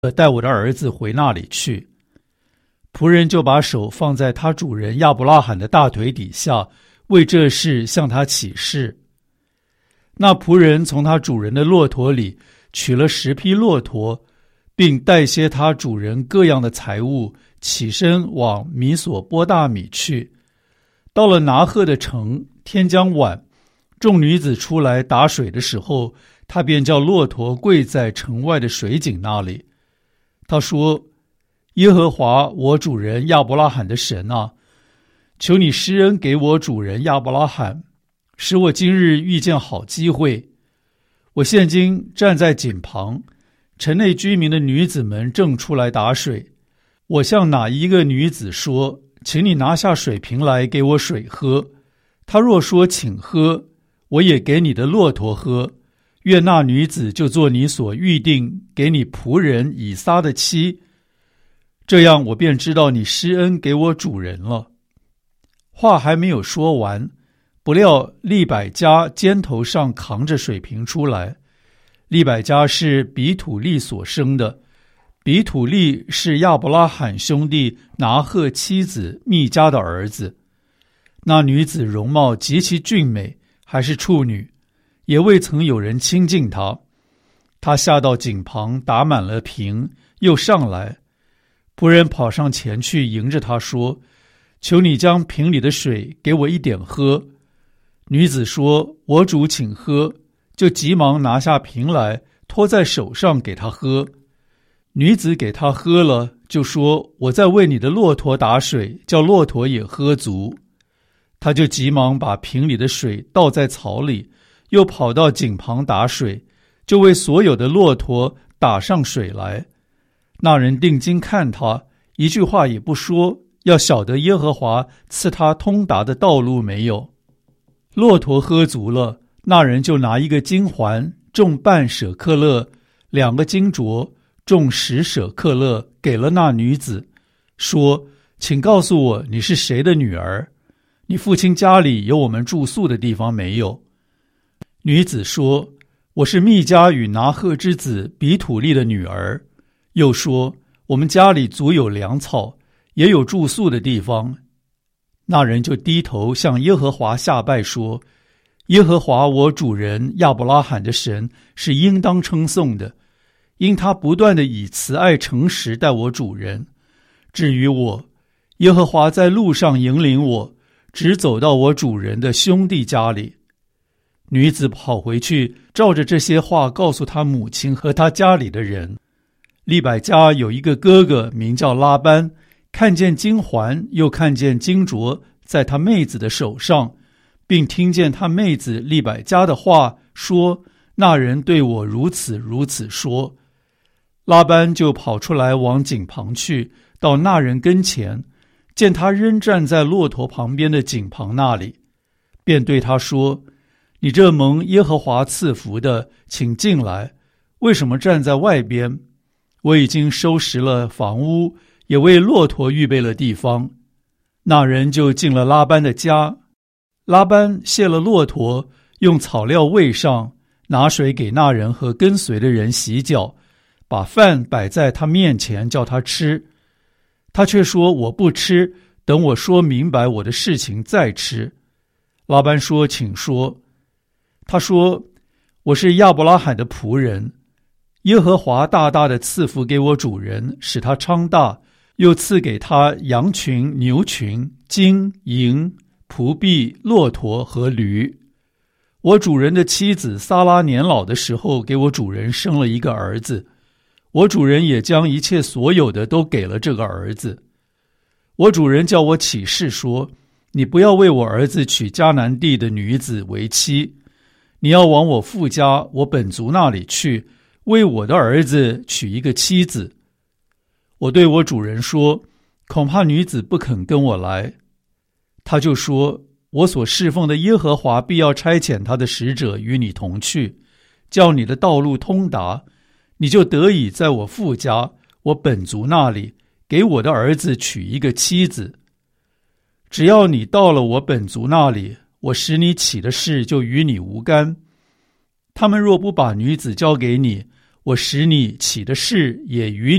带我的儿子回那里去。仆人就把手放在他主人亚伯拉罕的大腿底下，为这事向他起誓。那仆人从他主人的骆驼里取了10匹骆驼，并带些他主人各样的财物，起身往米索波大米去。到了拿鹤的城，天将晚，众女子出来打水的时候，他便叫骆驼跪在城外的水井那里。他说：耶和华我主人亚伯拉罕的神啊，求你施恩给我主人亚伯拉罕，使我今日遇见好机会。我现今站在井旁，城内居民的女子们正出来打水。我向哪一个女子说，请你拿下水瓶来给我水喝，她若说请喝，我也给你的骆驼喝，愿那女子就做你所预定给你仆人以撒的妻，这样我便知道你施恩给我主人了。话还没有说完，不料利百加肩头上扛着水瓶出来。利百加是比土利所生的，比土利是亚伯拉罕兄弟拿鹤妻子密迦的儿子。那女子容貌极其俊美，还是处女，也未曾有人亲近她。她下到井旁，打满了瓶，又上来。仆人跑上前去迎着她说，求你将瓶里的水给我一点喝。女子说，我主请喝，就急忙拿下瓶来，托在手上给他喝。女子给他喝了，就说，我在为你的骆驼打水，叫骆驼也喝足。他就急忙把瓶里的水倒在槽里，又跑到井旁打水，就为所有的骆驼打上水来。那人定睛看他，一句话也不说，要晓得耶和华赐他通达的道路没有。骆驼喝足了，那人就拿一个金环，重半舍克勒，2个金镯，重10舍克勒，给了那女子，说，请告诉我你是谁的女儿，你父亲家里有我们住宿的地方没有？女子说，我是密迦与拿鹤之子比土利的女儿。又说，我们家里足有粮草，也有住宿的地方。那人就低头向耶和华下拜说，耶和华我主人亚伯拉罕的神是应当称颂的，因他不断地以慈爱诚实待我主人。至于我，耶和华在路上引领我，直走到我主人的兄弟家里。女子跑回去，照着这些话告诉他母亲和他家里的人。利百加有一个哥哥名叫拉班，看见金环又看见金镯在他妹子的手上，并听见他妹子利百加的话，说，那人对我如此如此说。拉班就跑出来往井旁去，到那人跟前，见他仍站在骆驼旁边的井旁那里，便对他说，你这蒙耶和华赐福的，请进来，为什么站在外边？我已经收拾了房屋，也为骆驼预备了地方。那人就进了拉班的家。拉班卸了骆驼，用草料喂上，拿水给那人和跟随的人洗脚，把饭摆在他面前叫他吃。他却说，我不吃，等我说明白我的事情再吃。拉班说，请说。他说，我是亚伯拉罕的仆人，耶和华大大的赐福给我主人，使他昌大，又赐给他羊群、牛群、金银、仆婢、骆驼和驴。我主人的妻子撒拉年老的时候，给我主人生了一个儿子，我主人也将一切所有的都给了这个儿子。我主人叫我起誓说，你不要为我儿子娶迦南地的女子为妻，你要往我父家我本族那里去，为我的儿子娶一个妻子。我对我主人说，恐怕女子不肯跟我来。他就说，我所侍奉的耶和华必要差遣他的使者与你同去，叫你的道路通达，你就得以在我父家我本族那里给我的儿子娶一个妻子。只要你到了我本族那里，我使你起的事就与你无干。他们若不把女子交给你， 我使你起的誓也与